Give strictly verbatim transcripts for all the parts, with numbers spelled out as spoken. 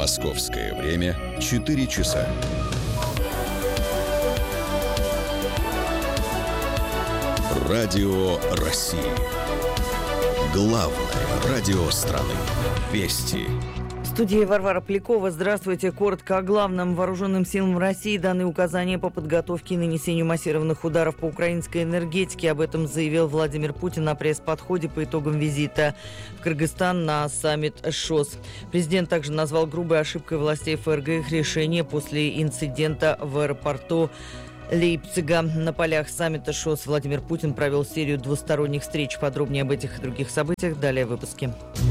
Московское время четыре часа. Радио России. Главное радио страны. Вести. В студии Варвара Полякова. Здравствуйте. Коротко о главном. Вооруженным силам России даны указания по подготовке и нанесению массированных ударов по украинской энергетике. Об этом заявил Владимир Путин на пресс-подходе по итогам визита в Кыргызстан на саммит ШОС. Президент также назвал грубой ошибкой властей ФРГ их решение после инцидента в аэропорту Лейпцига. На полях саммита ШОС Владимир Путин провел серию двусторонних встреч. Подробнее об этих и других событиях далее в выпуске.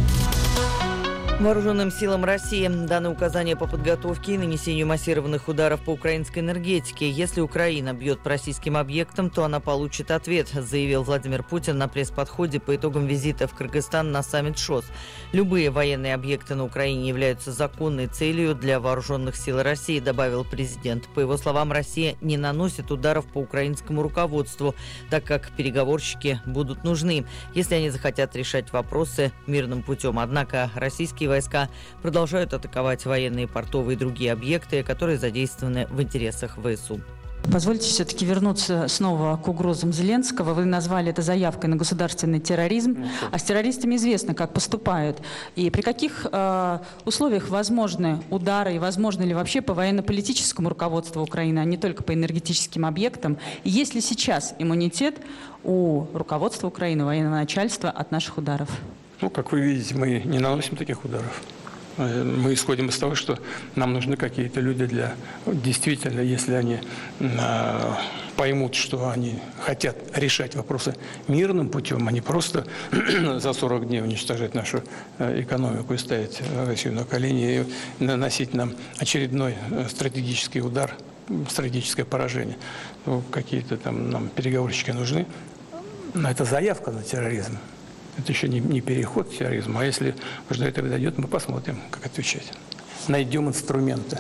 Вооруженным силам России даны указания по подготовке и нанесению массированных ударов по украинской энергетике. Если Украина бьет по российским объектам, то она получит ответ, заявил Владимир Путин на пресс-подходе по итогам визита в Кыргызстан на саммит ШОС. Любые военные объекты на Украине являются законной целью для вооруженных сил России, добавил президент. По его словам, Россия не наносит ударов по украинскому руководству, так как переговорщики будут нужны, если они захотят решать вопросы мирным путем. Однако российские войска продолжают атаковать военные, портовые и другие объекты, которые задействованы в интересах ВСУ. Позвольте все-таки вернуться снова к угрозам Зеленского. Вы назвали это заявкой на государственный терроризм. А с террористами известно, как поступают. И при каких э, условиях возможны удары, и возможно ли вообще по военно-политическому руководству Украины, а не только по энергетическим объектам? И есть ли сейчас иммунитет у руководства Украины, военного начальства от наших ударов? Ну, как вы видите, мы не наносим таких ударов. Мы исходим из того, что нам нужны какие-то люди для... Действительно, если они э, поймут, что они хотят решать вопросы мирным путем, а не просто за сорок дней уничтожать нашу э, экономику и ставить Россию на колени и наносить нам очередной э, стратегический удар, стратегическое поражение. Ну, какие-то там нам переговорщики нужны. Но это заявка на терроризм. Это еще не, не переход к терроризму, а если уж до этого дойдет, мы посмотрим, как отвечать. Найдем инструменты.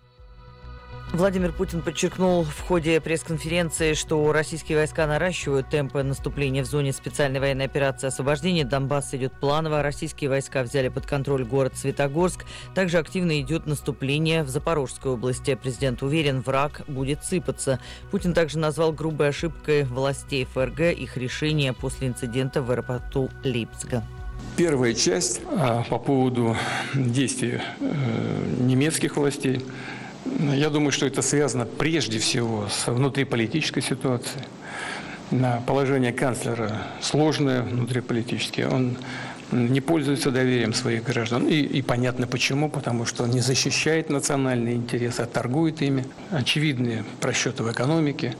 Владимир Путин подчеркнул в ходе пресс-конференции, что российские войска наращивают темпы наступления в зоне специальной военной операции освобождения. Донбасс идет планово. Российские войска взяли под контроль город Светогорск. Также активно идет наступление в Запорожской области. Президент уверен, враг будет сыпаться. Путин также назвал грубой ошибкой властей ФРГ их решение после инцидента в аэропорту Лейпцига. Первая часть а, по поводу действий э, немецких властей. Я думаю, что это связано прежде всего с внутриполитической ситуацией. Положение канцлера сложное внутриполитически. Он не пользуется доверием своих граждан. И, и понятно почему. Потому что он не защищает национальные интересы, а торгует ими. Очевидные просчеты в экономике.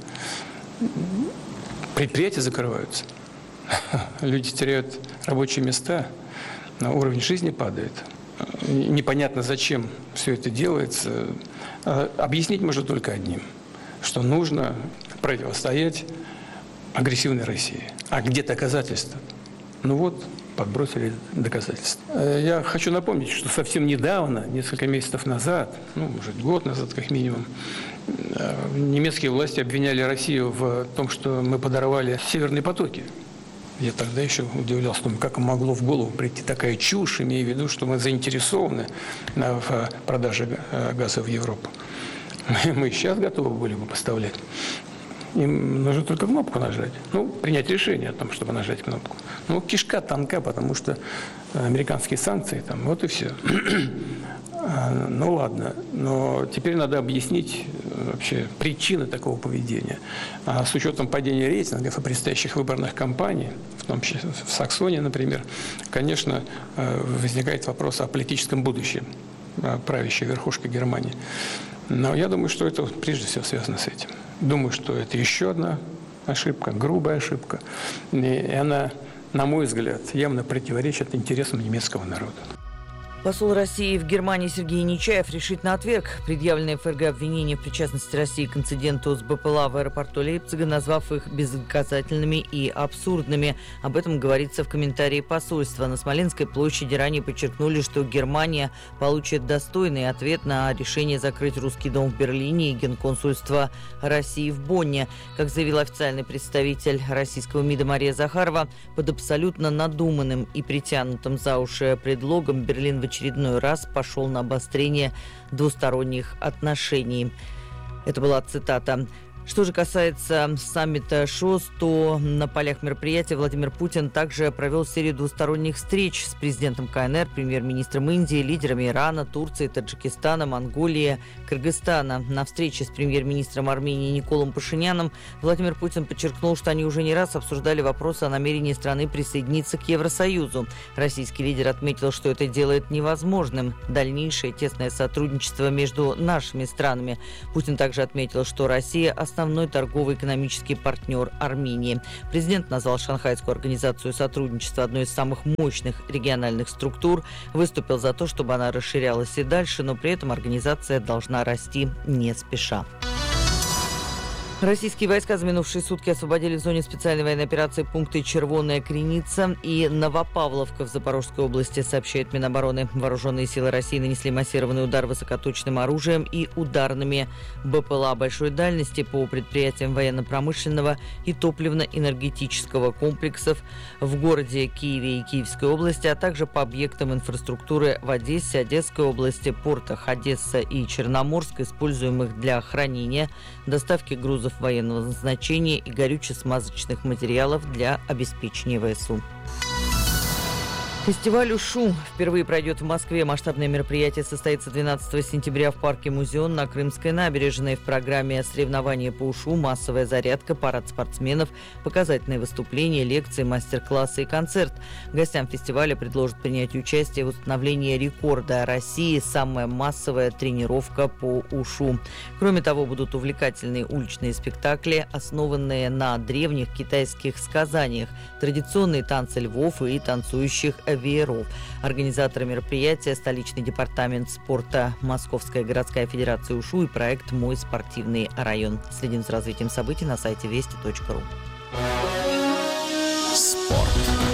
Предприятия закрываются. Люди теряют рабочие места. Уровень жизни падает. Непонятно, зачем все это делается. Объяснить можно только одним, что нужно противостоять агрессивной России. А где доказательства? Ну вот, подбросили доказательства. Я хочу напомнить, что совсем недавно, несколько месяцев назад, ну, может, год назад как минимум, немецкие власти обвиняли Россию в том, что мы подорвали северные потоки. Я тогда еще удивлялся, как могло в голову прийти такая чушь, имея в виду, что мы заинтересованы в продаже газа в Европу. Мы и сейчас готовы были бы поставлять. Им нужно только кнопку нажать. Ну, принять решение о том, чтобы нажать кнопку. Ну, кишка тонка, потому что американские санкции там, вот и все. Ну ладно, но теперь надо объяснить вообще причины такого поведения. А с учетом падения рейтингов и предстоящих выборных кампаний, в том числе в Саксонии, например, конечно, возникает вопрос о политическом будущем правящей верхушки Германии. Но я думаю, что это прежде всего связано с этим. Думаю, что это еще одна ошибка, грубая ошибка. И она, на мой взгляд, явно противоречит интересам немецкого народа. Посол России в Германии Сергей Нечаев решительно отверг предъявленные ФРГ обвинения в причастности России к инциденту с БПЛА в аэропорту Лейпцига, назвав их бездоказательными и абсурдными. Об этом говорится в комментарии посольства. На Смоленской площади ранее подчеркнули, что Германия получит достойный ответ на решение закрыть русский дом в Берлине и генконсульство России в Бонне. Как заявил официальный представитель российского МИДа Мария Захарова, под абсолютно надуманным и притянутым за уши предлогом Берлин в очередной раз пошел на обострение двусторонних отношений. Это была цитата. Что же касается саммита ШОС, то на полях мероприятия Владимир Путин также провел серию двусторонних встреч с президентом КНР, премьер-министром Индии, лидерами Ирана, Турции, Таджикистана, Монголии, Кыргызстана. На встрече с премьер-министром Армении Николом Пашиняном Владимир Путин подчеркнул, что они уже не раз обсуждали вопросы о намерении страны присоединиться к Евросоюзу. Российский лидер отметил, что это делает невозможным дальнейшее тесное сотрудничество между нашими странами. Путин также отметил, что Россия – основной торгово-экономический партнер Армении. Президент назвал Шанхайскую организацию сотрудничества одной из самых мощных региональных структур, выступил за то, чтобы она расширялась и дальше, но при этом организация должна расти не спеша. Российские войска за минувшие сутки освободили в зоне специальной военной операции пункты Червоная Криница и Новопавловка в Запорожской области, сообщает Минобороны. Вооруженные силы России нанесли массированный удар высокоточным оружием и ударными БПЛА большой дальности по предприятиям военно-промышленного и топливно-энергетического комплексов в городе Киеве и Киевской области, а также по объектам инфраструктуры в Одессе, Одесской области, портах Одесса и Черноморск, используемых для хранения, доставки грузов военного назначения и горюче-смазочных материалов для обеспечения ВСУ. Фестиваль УШУ впервые пройдет в Москве. Масштабное мероприятие состоится двенадцатого сентября в парке «Музеон» на Крымской набережной. В программе соревнования по УШУ, массовая зарядка, парад спортсменов, показательные выступления, лекции, мастер-классы и концерт. Гостям фестиваля предложат принять участие в установлении рекорда России «Самая массовая тренировка по УШУ». Кроме того, будут увлекательные уличные спектакли, основанные на древних китайских сказаниях, традиционные танцы львов и танцующих вееров. Организаторы мероприятия — столичный департамент спорта, Московская городская федерация УШУ и проект «Мой спортивный район». Следим за развитием событий на сайте вести точка ру. Спорт.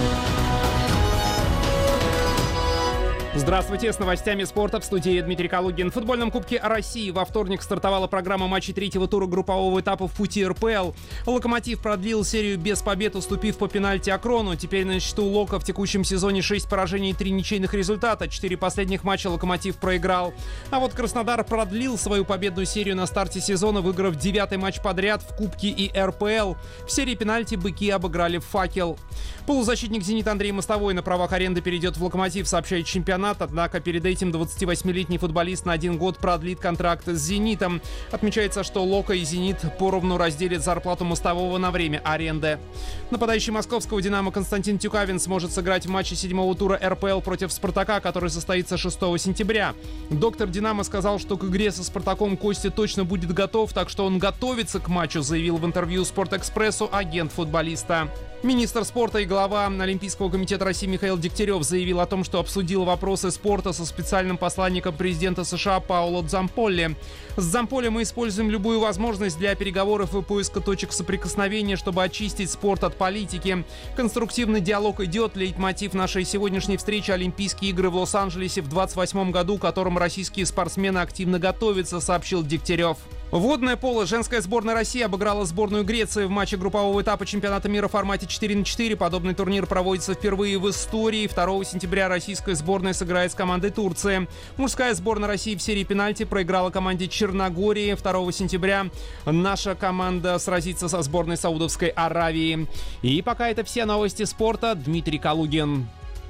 Здравствуйте, с новостями спорта в студии Дмитрий Калугин. В футбольном Кубке России во вторник стартовала программа матчей третьего тура группового этапа в пути РПЛ. «Локомотив» продлил серию без побед, уступив по пенальти Акрону. Теперь на счету «Лока» в текущем сезоне шесть поражений и три ничейных результата. Четыре последних матча «Локомотив» проиграл. А вот Краснодар продлил свою победную серию на старте сезона, выиграв девятый матч подряд в Кубке и РПЛ. В серии пенальти быки обыграли «Факел». Полузащитник «Зенита» Андрей Мостовой на правах аренды перейдет в «Локомотив», сообщает чемпионат. Однако перед этим двадцативосьмилетний футболист на один год продлит контракт с «Зенитом». Отмечается, что «Лока» и «Зенит» поровну разделят зарплату Мостового на время аренды. Нападающий московского «Динамо» Константин Тюкавин сможет сыграть в матче седьмого тура РПЛ против «Спартака», который состоится шестого сентября. Доктор «Динамо» сказал, что к игре со «Спартаком» Костя точно будет готов, так что он готовится к матчу, заявил в интервью «Спортэкспрессу» агент футболиста. Министр спорта и глава Олимпийского комитета России Михаил Дегтярев заявил о том, что обсудил вопросы спорта со специальным посланником президента США Пауло Дзамполли. С Дзамполли мы используем любую возможность для переговоров и поиска точек соприкосновения, чтобы очистить спорт от политики. Конструктивный диалог идет. Лейтмотив нашей сегодняшней встречи — Олимпийские игры в Лос-Анджелесе в двадцать восьмом году, к которым российские спортсмены активно готовятся, сообщил Дегтярев. Водное поло. Женская сборная России обыграла сборную Греции в матче группового этапа чемпионата мира в формате четыре на четыре. Подобный турнир проводится впервые в истории. второго сентября российская сборная сыграет с командой Турции. Мужская сборная России в серии пенальти проиграла команде Черногории. второго сентября наша команда сразится со сборной Саудовской Аравии. И пока это все новости спорта. Дмитрий Калугин.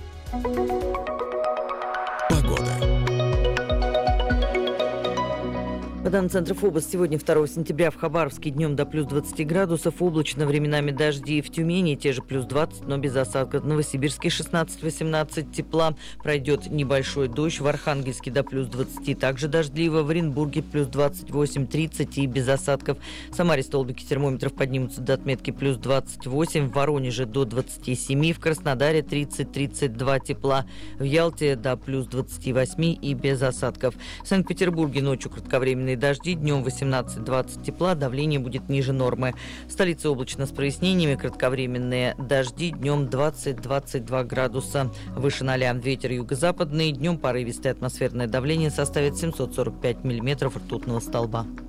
Погода. По данным Центра ФОБОС, сегодня, второго сентября, в Хабаровске днем до плюс двадцати градусов, облачно, временами дожди. В Тюмени те же плюс двадцать, но без осадков. В Новосибирске шестнадцать-восемнадцать тепла, пройдет небольшой дождь. В Архангельске до плюс двадцати, также дождливо. В Оренбурге плюс двадцать восемь-тридцать и без осадков. В Самаре столбики термометров поднимутся до отметки плюс двадцать восемь, в Воронеже до двадцати семи, в Краснодаре тридцать-тридцать два тепла, в Ялте до плюс двадцати восьми и без осадков. В Санкт-Петербурге ночью кратковременные дожди, днем восемнадцать-двадцать тепла, давление будет ниже нормы. В столице облачно с прояснениями, кратковременные дожди, днем двадцать-двадцать два градуса выше ноля. Ветер юго-западный, днем порывистое атмосферное давление составит семьсот сорок пять миллиметров ртутного столба.